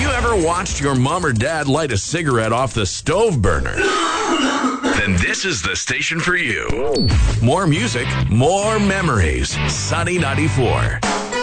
ever watched your mom or dad light a cigarette off the stove burner? Then this is the station for you. More music, more memories. Sunny 94.